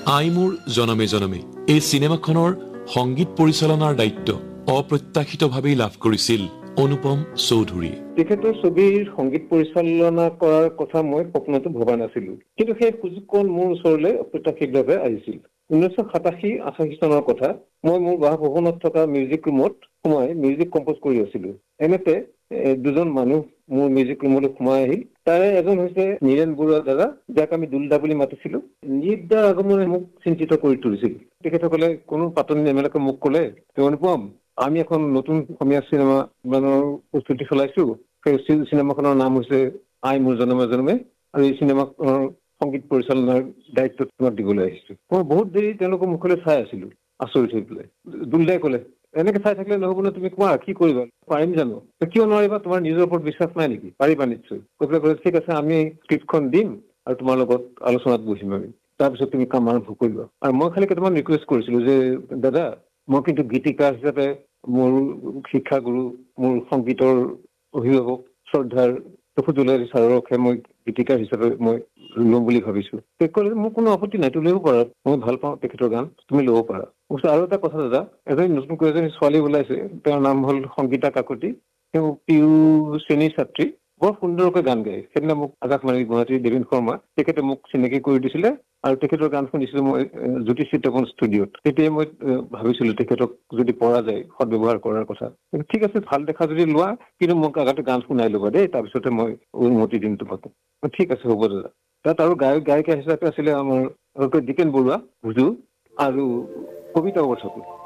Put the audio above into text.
আই মোৰ জনমে জনমে এই চিনেমাখনৰ সংগীত পৰিচালনাৰ দায়িত্ব অপ্ৰত্যাশিতভাৱেই লাভ কৰিছিল অনুপম চৌধুৰীয়ে। তেখেতৰ ছবিৰ সংগীত পৰিচালনা কৰাৰ কথা মই সপোনতো ভবা নাছিলো, কিন্তু সেই সুযোগকণ মোৰ ওচৰলৈ অপ্ৰত্যাশিতভাৱে আহিছিল। 1987-88 চনৰ কথা। মই মোৰ বাসভৱনত থকা মিউজিক ৰুমত সোমাই মিউজিক কম্প'জ কৰি আছিলো। এনেতে দুজন মানুহ মোৰ মিউজিক ৰুমলৈ সোমাই আহিল। তাৰে এজন হৈছে নীৰেণ বৰুৱা দাদা, যাক আমি দুলদা বুলি মাতিছিলো। নীৰদাৰ আগমনে মোক চিন্তিত কৰি তুলিছিল। তেখেতসকলে কোনো পাতনি নেমেলাকৈ মোক ক'লে, অনুপম, আমি এখন নতুন অসমীয়া চিনেমা প্ৰস্তুতি চলাইছো। সেই চিনেমাখনৰ নাম হৈছে আই মোৰ জনমে জনমে, আৰু এই চিনেমাখনৰ সংগীত পৰিচালনাৰ দায়িত্ব তোমাক দিবলৈ আহিছো। মই বহুত দেৰি তেওঁলোকৰ মুখলৈ চাই আছিলো, আচৰিত হৈ পেলাই। দুলদাই ক'লে, এনেকে চাই থাকিলে নহ'ব ন, তুমি কোৱা কি কৰিবা, পাৰিম জানো? কিয় নোৱাৰিবা? তোমাৰ নিজৰ ওপৰত বিশ্বাস নাই নেকি? পাৰিবা নিশ্চয়। কৈ পেলাই ক'লে, ঠিক আছে, আমি স্ক্ৰিপ্টখন দিম আৰু তোমাৰ লগত আলোচনাত বহিম আমি, তাৰপিছত তুমি কাম আৰম্ভ কৰিবা। আৰু মই খালি কেইটামান ৰিকুৱেষ্ট কৰিছিলো যে, দাদা, মই কিন্তু গীতিকাৰ হিচাপে মোৰ শিক্ষাগুৰু, মোৰ সংগীতৰ অভিভাৱক শ্ৰদ্ধাৰ প্ৰফুল্ল ছাৰকহে মই গীতিকাৰ হিচাপে মই ল'ম বুলি ভাবিছো। ক'লে, মোৰ কোনো আপত্তি নাই, তুমি ল'ব পাৰা, মই ভাল পাওঁ তেখেতৰ গান, তুমি ল'ব পাৰা। আৰু এটা কথা দাদা, নতুনকৈ এজনী ছোৱালী ওলাইছে, তেওঁৰ নাম হ'ল সংগীতা কাকতি। তেওঁ পিউ শ্ৰেণীৰ ছাত্ৰী, বৰ সুন্দৰকৈ গান গায়। সেইদিনা মোক আকাশবাণী গুৱাহাটীৰ দেৱেন শৰ্মা তেখেতে মোক চিনাকি কৰি দিছিলে, আৰু তেখেতৰ গান শুনিছিলো মই জ্যোতি চিত্ৰপন ষ্টুডিঅ'ত। তেতিয়াই মই ভাবিছিলো তেখেতক যদি পৰা যায় সদব্যৱহাৰ কৰাৰ কথা। ঠিক আছে, ভাল দেখা যদি লোৱা, কিন্তু মোক আগতে গান শুনাই ল'বা দেই, তাৰপিছতে মই অনুমতি দিম তোমাক। ঠিক আছে, হ'ব দাদা। তাত আৰু গায়িকা হিচাপে আছিলে আমাৰ ডিকেন বৰুৱা, ভুজু, আৰু কবিতা বৰঠাকুৰ।